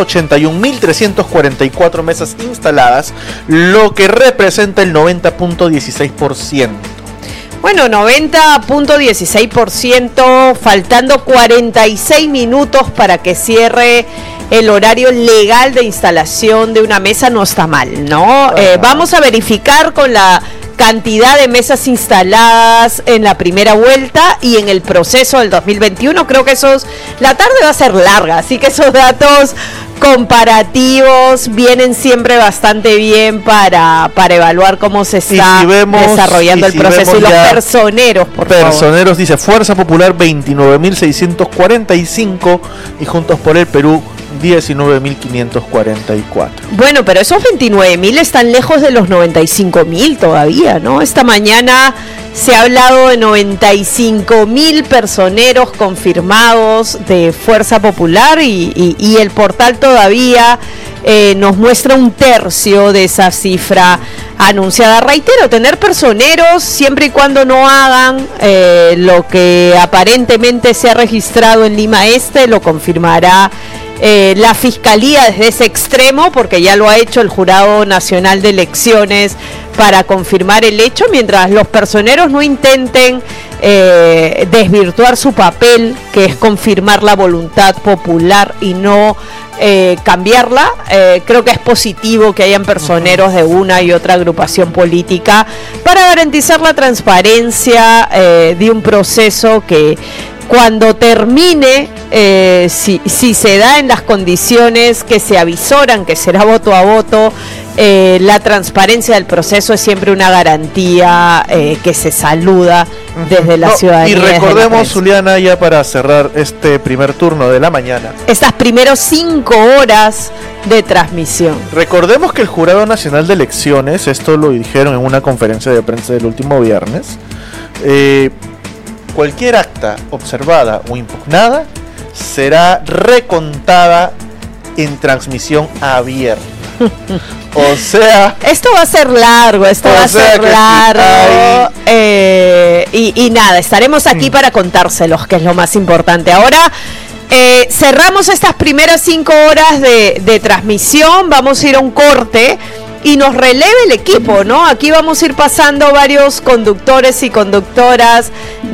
81.344 mesas instaladas, lo que representa el 90.16%. Bueno, 90.16%, faltando 46 minutos para que cierre el horario legal de instalación de una mesa, no está mal, ¿no? Vamos a verificar con la cantidad de mesas instaladas en la primera vuelta y en el proceso del 2021. Creo que la tarde va a ser larga, así que esos datos comparativos vienen siempre bastante bien para evaluar cómo se está desarrollando el proceso. Y los personeros, por favor. Dice Fuerza Popular 29.645 y Juntos por el Perú 19.544. Bueno, pero esos 29.000 están lejos de los 95.000 todavía, ¿no? Esta mañana se ha hablado de 95.000 personeros confirmados de Fuerza Popular y el portal todavía nos muestra un tercio de esa cifra anunciada. Reitero, tener personeros siempre y cuando no hagan lo que aparentemente se ha registrado en Lima Este, lo confirmará la Fiscalía desde ese extremo, porque ya lo ha hecho el Jurado Nacional de Elecciones para confirmar el hecho, mientras los personeros no intenten desvirtuar su papel, que es confirmar la voluntad popular y no cambiarla. Creo que es positivo que hayan personeros de una y otra agrupación política para garantizar la transparencia de un proceso que cuando termine, si se da en las condiciones que se avisoran, que será voto a voto, la transparencia del proceso es siempre una garantía que se saluda desde la ciudadanía. Y recordemos, Zuliana, ya para cerrar este primer turno de la mañana, estas primeros 5 horas de transmisión. Recordemos que el Jurado Nacional de Elecciones, esto lo dijeron en una conferencia de prensa del último viernes, cualquier acta observada o impugnada será recontada en transmisión abierta. O sea, esto va a ser largo, y nada, estaremos aquí para contárselos, que es lo más importante. Ahora cerramos estas primeras 5 horas de transmisión, vamos a ir a un corte y nos releve el equipo, ¿no? Aquí vamos a ir pasando varios conductores y conductoras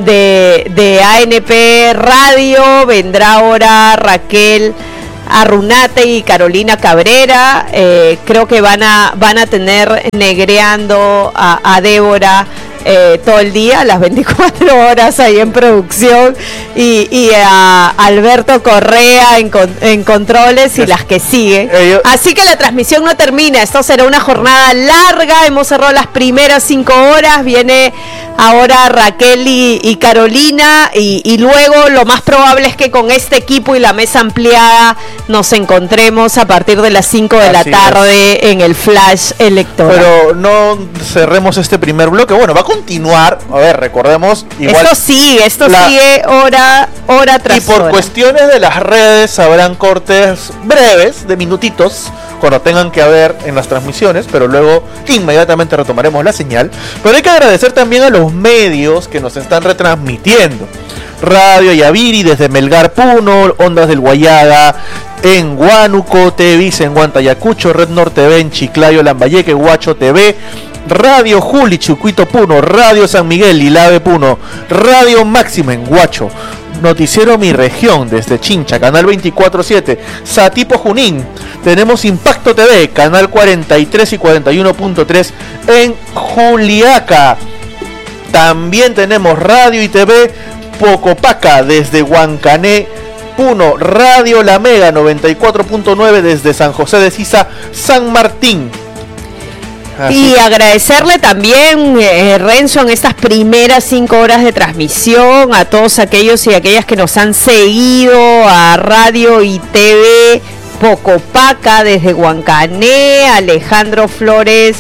de ANP Radio. Vendrá ahora Raquel Arrunate y Carolina Cabrera. Creo que van a tener negreando a Débora todo el día, las 24 horas ahí en producción, y a Alberto Correa en controles y las que siguen. Así que la transmisión no termina, esto será una jornada larga. Hemos cerrado las primeras 5 horas, viene ahora Raquel y Carolina, y luego lo más probable es que con este equipo y la mesa ampliada nos encontremos a partir de las 5 de la tarde en el flash electoral. Pero no cerremos este primer bloque. Bueno, va a continuar. A ver, recordemos. Igual esto sigue hora tras hora. Y por cuestiones de las redes habrán cortes breves de minutitos cuando tengan que haber en las transmisiones, pero luego inmediatamente retomaremos la señal. Pero hay que agradecer también a los medios que nos están retransmitiendo. Radio Yaviri desde Melgar, Puno, Ondas del Guayaga en Huánuco, TVIS en Huantayacucho, Red Norte TV en Chiclayo, Lambayeque, Huacho TV, Radio Juli, Chucuito, Puno, Radio San Miguel, Lilave, Puno, Radio Máxima en Huacho, Noticiero Mi Región desde Chincha, Canal 24/7, Satipo Junín, tenemos Impacto TV, Canal 43 y 41.3 en Juliaca, también tenemos Radio y TV Pocopaca desde Huancané, Puno, Radio La Mega 94.9 desde San José de Sisa, San Martín. Y agradecerle también, Renzo, en estas primeras 5 horas de transmisión a todos aquellos y aquellas que nos han seguido, a Radio y TV Pocopaca desde Huancané, Alejandro Flores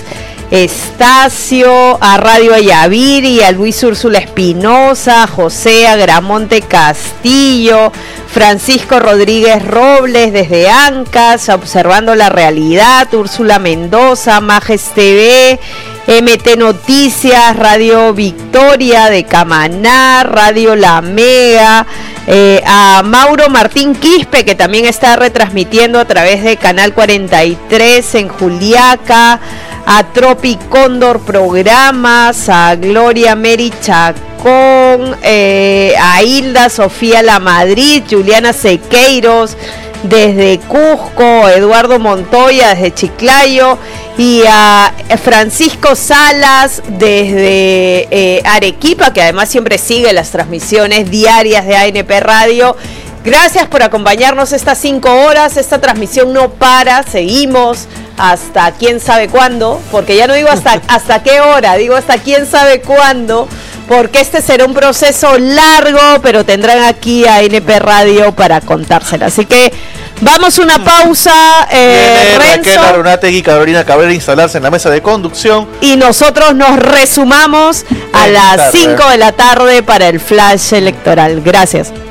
Estacio, a Radio Ayaviri, a Luis Úrsula Espinosa, a José Agramonte Castillo, Francisco Rodríguez Robles desde Ancas, Observando la Realidad, Úrsula Mendoza, Majes TV, MT Noticias, Radio Victoria de Camaná, Radio La Mega, a Mauro Martín Quispe, que también está retransmitiendo a través de Canal 43 en Juliaca, a Tropi Cóndor Programas, a Gloria Mary Chacón, a Hilda Sofía La Madrid, Juliana Sequeiros desde Cusco, Eduardo Montoya desde Chiclayo, y a Francisco Salas desde Arequipa, que además siempre sigue las transmisiones diarias de ANP Radio. Gracias por acompañarnos estas 5 horas. Esta transmisión no para, seguimos hasta quién sabe cuándo, porque ya no digo hasta qué hora, digo hasta quién sabe cuándo, porque este será un proceso largo, pero tendrán aquí a ANP Radio para contársela. Así que vamos a una pausa, Raquel Arrunate y Carolina Cabrera instalarse en la mesa de conducción. Y nosotros nos resumamos a las 5 de la tarde para el flash electoral. Gracias.